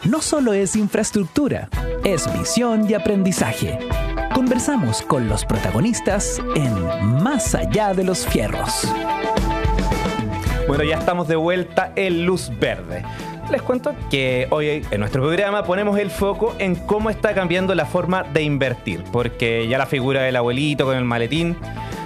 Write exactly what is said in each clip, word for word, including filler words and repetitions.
no solo es infraestructura, es visión y aprendizaje. Conversamos con los protagonistas en Más allá de los fierros. Bueno, ya estamos de vuelta en Luz Verde. Les cuento que hoy en nuestro programa ponemos el foco en cómo está cambiando la forma de invertir, porque ya la figura del abuelito con el maletín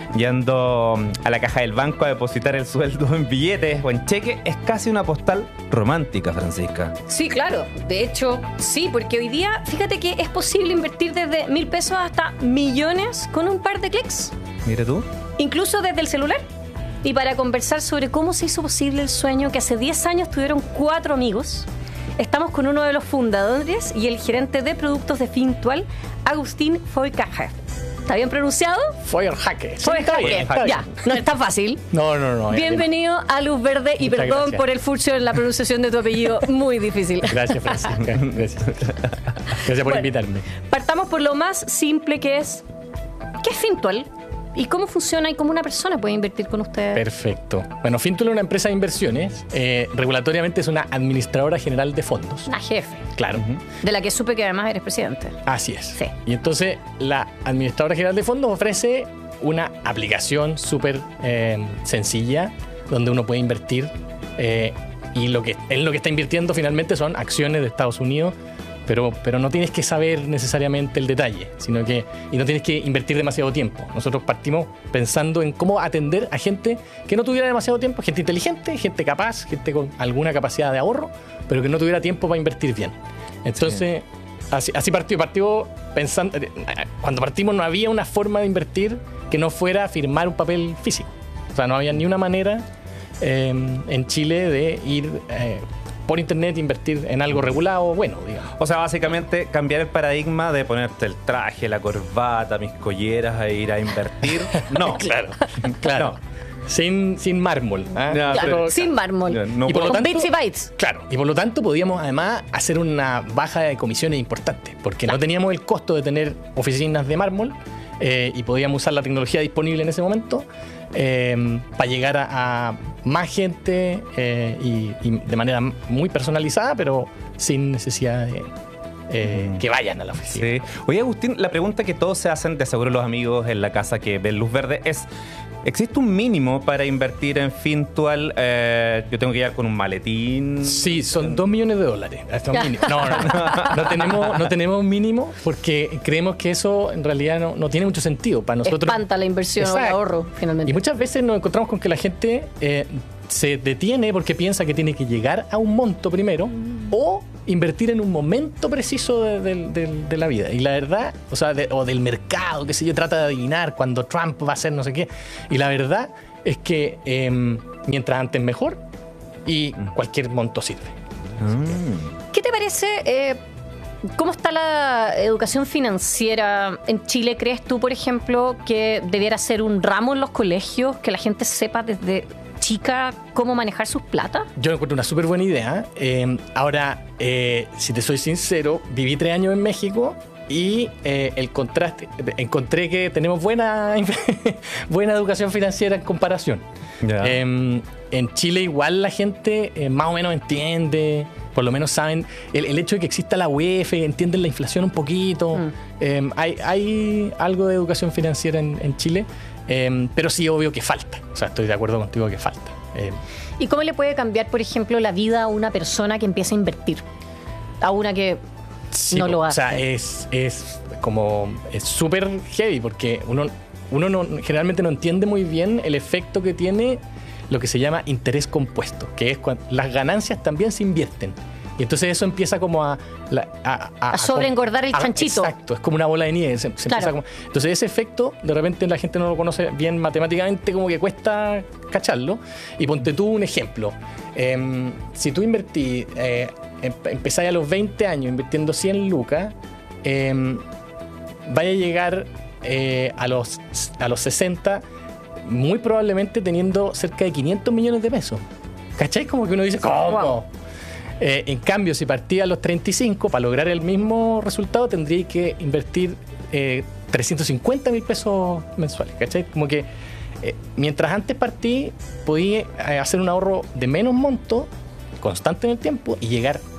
yendo a la caja del banco a depositar el sueldo en billetes o en cheque es casi una postal romántica, Francisca. Sí, claro. De hecho, sí, porque hoy día, fíjate que es posible invertir desde mil pesos hasta millones con un par de clics. Mira tú. Incluso desde el celular. Y para conversar sobre cómo se hizo posible el sueño que hace diez años tuvieron cuatro amigos, estamos con uno de los fundadores y el gerente de productos de Fintual, Agustín Feuerhacker. ¿Está bien pronunciado? Feuerhacker. Sí, Feuerhacker. Ya, no es tan fácil. No, no, no. Bienvenido a Luz Verde y Muchas perdón gracias. por el furcio en la pronunciación de tu apellido, muy difícil. Gracias, Francisca. Gracias. Gracias por Bueno, invitarme. Partamos por lo más simple que es, ¿qué es Fintual? ¿Y cómo funciona y cómo una persona puede invertir con ustedes? Perfecto. Bueno, Fintual es una empresa de inversiones. Eh, regulatoriamente es una administradora general de fondos. Una jefe, Claro. de la que supe que además eres presidente. Así es. Sí. Y entonces la administradora general de fondos ofrece una aplicación súper eh, sencilla donde uno puede invertir eh, y lo que, en lo que está invirtiendo finalmente son acciones de Estados Unidos, pero, pero no tienes que saber necesariamente el detalle, sino que y no tienes que invertir demasiado tiempo. Nosotros partimos pensando en cómo atender a gente que no tuviera demasiado tiempo, gente inteligente, gente capaz, gente con alguna capacidad de ahorro, pero que no tuviera tiempo para invertir bien. Entonces, sí. así, así partió, partió pensando, cuando partimos no había una forma de invertir que no fuera firmar un papel físico. O sea, no había ni una manera eh, en Chile de ir eh, por internet e invertir en algo regulado, bueno, digamos. O sea, básicamente cambiar el paradigma de ponerte el traje, la corbata, mis colleras e ir a invertir. No. Claro, claro. No. Sin, sin mármol. ¿eh? Ya, Claro, pero- sin mármol. Ya, no Y por lo con tanto- bits y bytes. Claro, y por lo tanto podíamos además hacer una baja de comisiones importante, porque no teníamos el costo de tener oficinas de mármol eh, y podíamos usar la tecnología disponible en ese momento eh, para llegar a, a más gente eh, y, y de manera muy personalizada, pero sin necesidad de eh, Mm. que vayan a la oficina. Sí. Oye, Agustín, la pregunta que todos se hacen, de seguro los amigos en la casa que ven Luz Verde, es: ¿existe un mínimo para invertir en Fintual? Eh, yo tengo que llegar con un maletín. Sí, son dos millones de dólares. Hasta un mínimo. No, no, no. No tenemos, no tenemos un mínimo porque creemos que eso en realidad no, no tiene mucho sentido para nosotros. Espanta la inversión o el Exacto. ahorro, finalmente. Y muchas veces nos encontramos con que la gente eh, se detiene porque piensa que tiene que llegar a un monto primero o invertir en un momento preciso de, de- de- de la vida. Y la verdad, o sea, de- o del mercado, qué sé yo, trata de adivinar cuando Trump va a hacer no sé qué. Y la verdad es que eh, mientras antes mejor y cualquier monto sirve. Mm. ¿Qué te parece? eh, ¿Cómo está la educación financiera en Chile? ¿Crees tú, por ejemplo, que debiera ser un ramo en los colegios, que la gente sepa desde chica cómo manejar sus plata? Yo encuentro una súper buena idea. Eh, ahora, eh, si te soy sincero, viví tres años en México y eh, el contraste, encontré que tenemos buena, buena educación financiera en comparación. Ya. Eh, en Chile igual la gente eh, más o menos entiende, por lo menos saben, el, el hecho de que exista la U E F, entienden la inflación un poquito. Mm. Eh, hay, hay algo de educación financiera en, en Chile, eh, pero sí obvio que falta. O sea, estoy de acuerdo contigo que falta. Eh, ¿Y cómo le puede cambiar, por ejemplo, la vida a una persona que empieza a invertir? A una que Sí, no lo o sea, hace. es, es como es súper heavy porque uno, uno no, generalmente no entiende muy bien el efecto que tiene lo que se llama interés compuesto, que es cuando las ganancias también se invierten. Y entonces eso empieza como a... la- a, A sobreengordar el a- chanchito. Exacto, es como una bola de nieve. Se, se Claro. empieza como- entonces ese efecto, de repente la gente no lo conoce bien matemáticamente, como que cuesta cacharlo. Y ponte tú un ejemplo. Em, si tú invertís, eh, em- empezáis a los veinte años invirtiendo cien lucas, em, vaya a llegar eh, a, los, a los sesenta muy probablemente teniendo cerca de quinientos millones de pesos. ¿Cachai? Como que uno dice, ¿cómo? Wow. Eh, en cambio, si partía a los treinta y cinco, para lograr el mismo resultado, tendría que invertir eh, trescientos cincuenta mil pesos mensuales. ¿Cachai? Como que eh, mientras antes partí, podía eh, hacer un ahorro de menos monto, constante en el tiempo, y llegar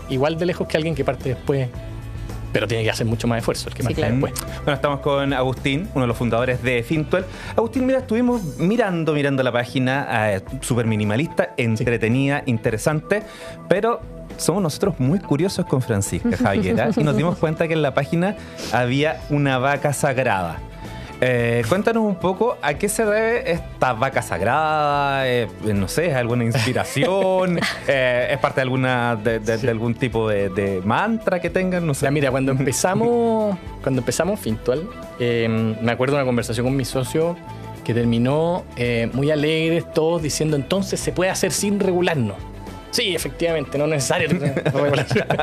igual de lejos que alguien que parte después, pero tiene que hacer mucho más esfuerzo el que Sí, parte claro. después. Bueno, estamos con Agustín, uno de los fundadores de Fintual. Agustín, mira, estuvimos mirando, mirando la página, eh, súper minimalista, entretenida, interesante, pero somos nosotros muy curiosos con Francisca Javiera y nos dimos cuenta que en la página había una vaca sagrada. Eh, cuéntanos un poco a qué se debe esta vaca sagrada, eh, no sé, ¿es alguna inspiración? eh, ¿Es parte de alguna de, de, Sí. de algún tipo de, de mantra que tengan? No O sé. sea, mira, cuando empezamos, cuando empezamos Fintual, eh, me acuerdo de una conversación con mi socio que terminó eh, muy alegres, todos diciendo, entonces se puede hacer sin regularnos. Sí, efectivamente, no es necesario regular.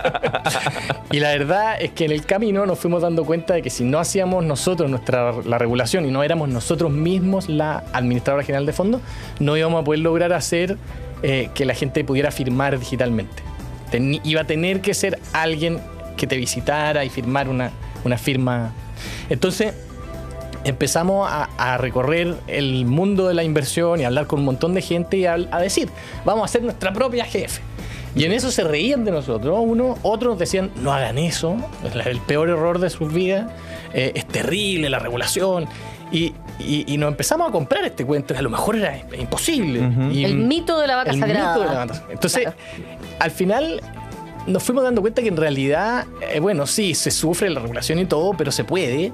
Y la verdad es que en el camino nos fuimos dando cuenta de que si no hacíamos nosotros nuestra la regulación y no éramos nosotros mismos la administradora general de fondos, no íbamos a poder lograr hacer eh, que la gente pudiera firmar digitalmente. Ten, iba a tener que ser alguien que te visitara y firmar una, una firma. Entonces empezamos a, a recorrer el mundo de la inversión y a hablar con un montón de gente y a, a decir, vamos a hacer nuestra propia G F. Y en eso se reían de nosotros. Uno, otros decían, no hagan eso, es el peor error de sus vidas, eh, es terrible la regulación. Y, y, y nos empezamos a comprar este cuento, que a lo mejor era imposible. Uh-huh. Y, El mito de la vaca el sagrada. mito de la vaca. Entonces, Claro. al final nos fuimos dando cuenta que en realidad, eh, bueno, sí, se sufre la regulación y todo, pero se puede.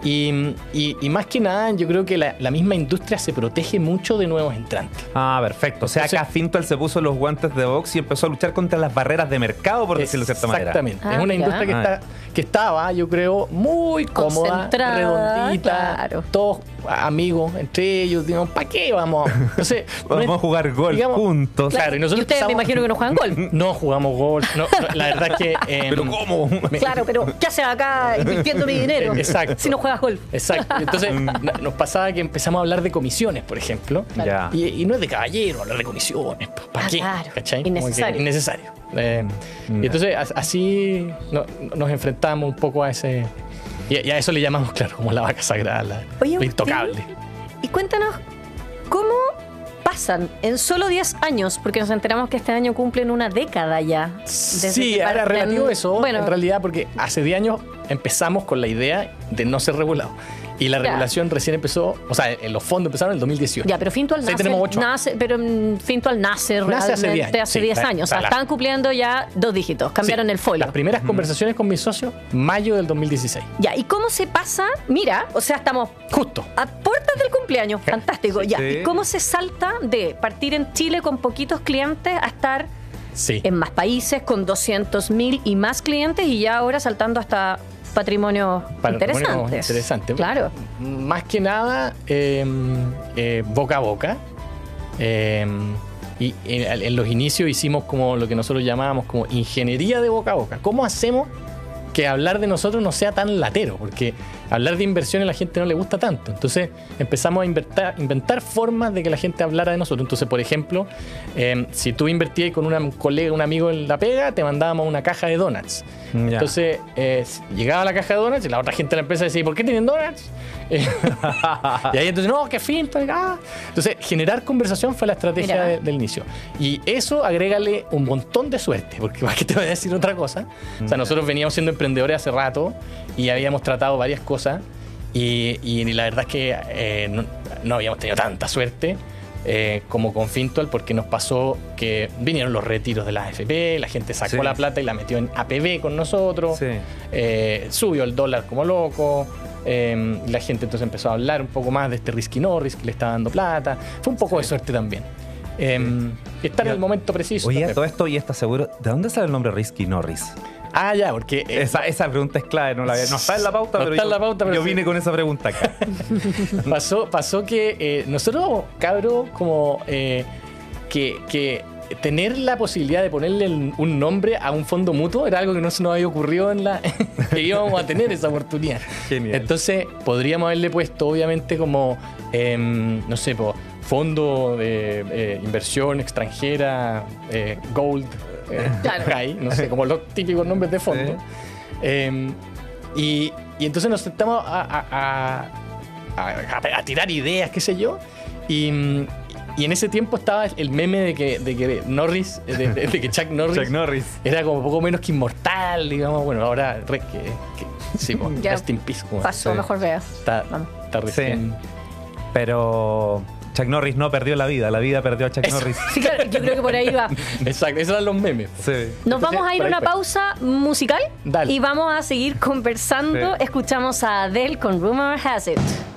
Y, y, y más que nada, yo creo que la, la misma industria se protege mucho de nuevos entrantes. Ah, perfecto. O sea, Entonces- acá Fintual se puso los guantes de box y empezó a luchar contra las barreras de mercado, por decirlo de cierta manera. Exactamente. Ah, es una ya. industria que, Ah. está, que estaba, yo creo, muy cómoda, Concentrada, redondita, claro. todos amigos entre ellos. Digamos, ¿para qué vamos? Entonces, Vamos no a es- jugar golf digamos, juntos. Claro, y nosotros y ustedes me empezamos- imagino que no juegan golf. No jugamos golf. No, no, la verdad es que. eh, ¿Pero cómo? me- Claro, pero ¿qué haces acá invirtiendo mi dinero? Exacto. Si no juegas golf. Exacto. Entonces na- nos pasaba que empezamos a hablar de comisiones, por ejemplo. Ya. Y, y no es de caballero hablar de comisiones. ¿Para Ah, qué? claro. ¿Cachai? Como que Innecesario. innecesario. Eh, y entonces as- así no- nos enfrentamos un poco a ese. Y, y a eso le llamamos, claro, como la vaca sagrada, la, Oye, lo Agustín, intocable. Y cuéntanos, ¿cómo pasan en solo diez años? Porque nos enteramos que este año cumplen una década ya. desde Sí, que era parten- relativo eso, Bueno, en realidad, porque hace diez años empezamos con la idea de no ser regulado. Y la Ya. regulación recién empezó, o sea, en los fondos empezaron en el dos mil dieciocho. ya, pero Fintual O sea, ahí nace, tenemos ocho años. nace- pero mm, Fintual nace, Nace hace realmente diez años, hace sí, diez la- años. O sea, la- están cumpliendo ya dos dígitos, cambiaron Sí, el folio. Las primeras conversaciones con mis socios, mayo del dos mil dieciséis. Ya, ¿y cómo se pasa? Mira, o sea, estamos Justo. a puertas del cumpleaños, fantástico. Ya, Sí. ¿y cómo se salta de partir en Chile con poquitos clientes a estar Sí. en más países con doscientos mil y más clientes y ya ahora saltando hasta patrimonios Patrimonio interesantes? interesante. Claro. Más que nada, eh, eh, boca a boca. Eh, y en, en los inicios hicimos como lo que nosotros llamábamos como ingeniería de boca a boca. ¿Cómo hacemos que hablar de nosotros no sea tan latero? Porque hablar de inversión a la gente no le gusta tanto. Entonces empezamos a inventar, inventar formas de que la gente hablara de nosotros. Entonces, por ejemplo, eh, si tú invertías con una- un colega, un amigo en la pega, te mandábamos una caja de donuts. Ya. Entonces eh, llegaba la caja de donuts y la otra gente de la empresa decía, ¿por qué tienen donuts? Eh, y ahí entonces, no, qué fin. pues, ah. Entonces, generar conversación fue la estrategia Mira. de- del inicio. Y eso agrégale un montón de suerte, porque más que te voy a decir otra cosa. O sea, nosotros veníamos siendo emprendedores hace rato y habíamos tratado varias cosas y, y la verdad es que eh, no, no habíamos tenido tanta suerte. Eh, como con Fintual, porque nos pasó que vinieron los retiros de la A F P, la gente sacó Sí. la plata y la metió en A P B con nosotros, Sí. eh, subió el dólar como loco, eh, la gente entonces empezó a hablar un poco más de este risky no risk que le estaba dando plata, fue un poco de suerte también. Eh, estar en el momento preciso. Oye, también. todo esto y está seguro. ¿De dónde sale el nombre Risky Norris? Ah, ya, porque eh, Esa, esa pregunta es clave, no, la, no está en la pauta, No pero está yo, en la pauta, pero yo sí. vine con esa pregunta acá. pasó, pasó que eh, nosotros, cabros, como eh, que, que tener la posibilidad de ponerle el- un nombre a un fondo mutuo era algo que no se nos había ocurrido en la que íbamos a tener esa oportunidad. Genial. Entonces, podríamos haberle puesto, obviamente, como, em, no sé, po, fondo de eh, inversión extranjera, eh, Gold, eh, Claro. High, no sé, como los típicos nombres de fondo. Sí. Em, y, y entonces nos sentamos a, a- a- a- a- a tirar ideas, qué sé yo, y, y en ese tiempo estaba el meme de que, de que Norris, de, de- de que Chuck Norris, Chuck Norris. era como poco menos que inmortal, digamos. Bueno, ahora re- que, que- sí, po, Ya rest in peace. Como Pasó, sí. mejor vea. Está, Vamos. está recién. Pero Chuck Norris no perdió la vida, la vida perdió a Chuck Eso. Norris. Sí, claro, yo creo que por ahí va. Exacto, esos eran los memes. Sí. Nos Entonces, vamos a ir por a ahí una fue. pausa musical Dale. y vamos a seguir conversando. Sí. Escuchamos a Adele con Rumor Has It.